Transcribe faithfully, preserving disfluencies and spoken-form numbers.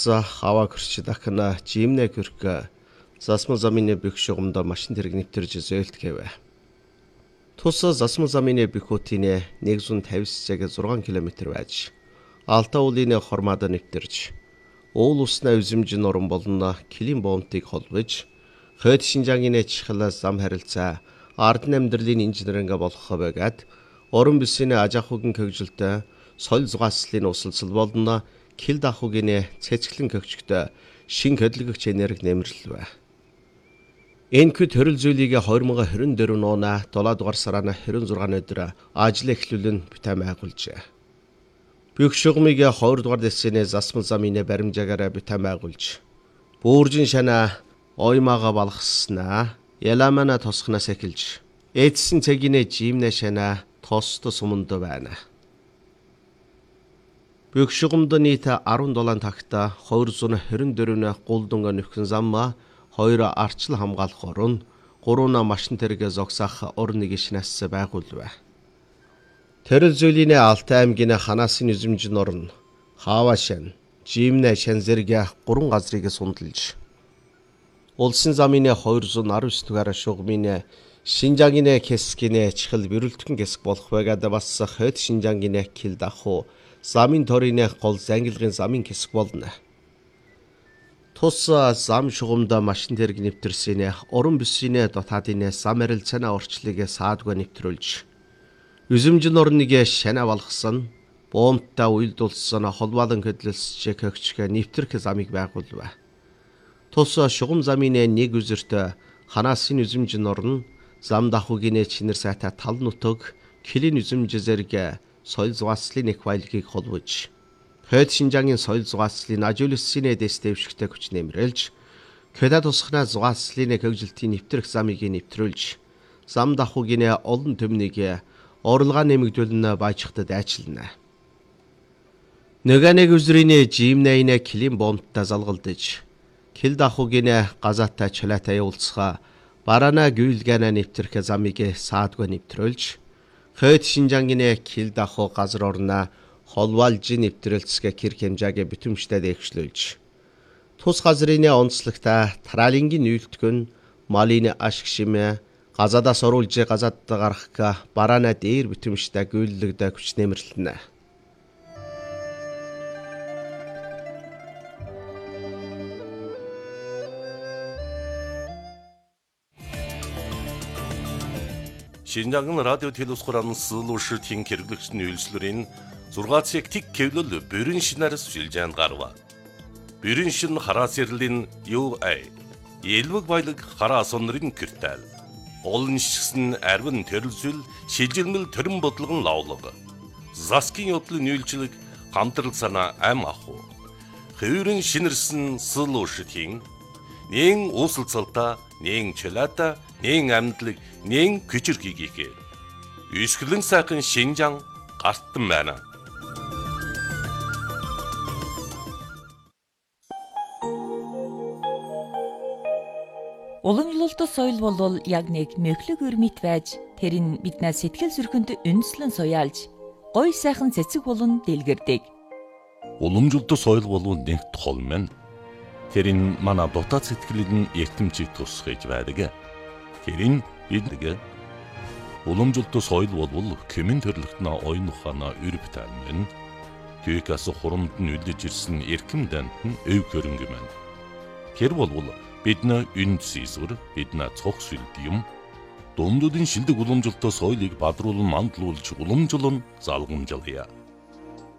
Тус хава кырчидакна жимнэ кырка засмал замины бих шугамда машин тэрэг нэвтэрж зөөлтгээвэ. Тус засмал замины бихутине нэг зуун тавьсцэг зургаан километр байж Алта уулын хормаада нэвтэрж уул уснаа үзэмжин орон болно килим боомтыг холбож хойд Шинжаагийн чихла зам харилцаа ардны амьдралын инженеринга болох байгаад орон бүсийн ажаахугийн хөгжилтэй соёл зугааслалын усалсал болно кил дахугийн цэцгэлэн хөгжигтэй шин хөдөлгөгч энерги нэмэрлэвэ. Энэ хэд төрөл зүйлийг две тысяча двадцать четыре оны долоо дугаар сараа двадцать шесть өдөр ажил эхлүүлэн бүтээн байгуулжээ. Бүх шугамыг две дугаар дэсний засмал замын баримжаагаар бүтээн байгуулж бөөржин шана оймаага балгаснаа яламана тосхнаас эхэлж эдсэн цэгийн жимнэ шана тосто сумонд байна. Бүх шугамд нийт десεπτугар тагта две тысяча двадцать четыре гулдунга нөхөн замма хоёр арчил хамгаалах орон гурван машин тэрэг зогсоох орныг шинаас байгуулв. Тэрэл зүйлийн Алтай аймгийн Ханаасын үзэмжин орн Хавашин, Жимнэ шан зэрэг гурван газрыг сундалж улсын замын две тысяча десять дугаар шугамын Шинжаагийн хэсгийн чихэл бэрүүлтгэн хэсэг болох байгаад бас хойд Шинжаагийн кил даху замын торын гол зангилгын замын хэсэг болно. Тус зам шугамда машин тэрэг нэвтэрсэн орон бүсийн дотаадын зам арилцааны орчлыг саадгүй нэвтрүүлж үзэмжин орныг шана болгосон боомттой уйлдулсан холбоолон хөдлөлсөж хөгжих нэвтрэх замыг байгуулв. Тус шугам замын нэг үзэрт Ханаасын үзэмжин орн зам дахугийн чинэр сайтай тал нутаг килийн үзэмж зэрэг соёл зугааслалын их баялагийг холбож хойд Шинжаагийн соёл зугааслалын ажуулсан дэс дэвшигтэй хүч нэмрэлж кэда тусахна зугааслалын хөгжилтийн нэвтрэх замыг нэвтрүүлж зам дахугийн олон төмнийг орлогоо нэмэгдүүлнэ баажхтад айчилна. Нөгөө нэг үзрийн жимнэйнэ килим боомттой залгалдаж кил дахугийн газаатай чулаатай явуулцгаа барана гүйлгэнэ нэвтрэх замыг саадгүй нэвтрүүлж хойд Шинжаагийн кил даху газар орноо холвалж нэвтрэлцгээ кир хэмжээгээ битэмжтэй дэвшлүүлж тус газрын онцлогтой тралингийн нүүлтгэн малын ашиг шимэ газадаас оруулж газад гарах барана дээр битэмжтэй гүйллэгдэ хүч нэмэрлэнэ. Шинжаагийн радио телевизхуран сэлүүшилтийн хэрэглэгчний үйлчлэрийн зургаан цаг тик кевлэл бүрэн шинээр сүлжээнд гарва. Бүрэн шин хараа сэрлэн ю эй элвэг баялаг хараа сонрын киртэл. Олон шигсэн арвин төрөлзөл шилжилмэл төрөн бодлогон лавлаг. Заскин ёдлын үйлчлэг хамтрал санаа ам аху. Хөвөрөн шинэрсэн сэлүүшилтийн нэн уусалцалта нэн чулаата нэн амьдлаг нэн күчирхийгээ. Үсгэлэн сайхан Шинжаан гартан байна. Уламжлалт соёл болвол яг нэг мөхлөг өрмит байж тэрийг биднээс сэтгэл зүрхэнд үндэслэн суяалж гой сайхан цэцэг болон дэлгэрдэг. Уламжлалт соёл болвол нэгт хол мэн. Тэрийг манай дотоод сэтгэлийн эртэмчийг тусгаж байдаг. Тэрийг биднийг уламжлалт соёл болвол кэмэн төрлөختнө ойнухана үрбтэн мэн. Түүкээс хурамд нь үлдэж ирсэн эрхэм дант нь өв хөрөнгө мэн. Тэр болвол бидний үнд сийсвэр бидний цог сүлд юм дундуудын шилдэг уламжлалт соёлыг бадруулан мандуулж уламжлан залгамжлая.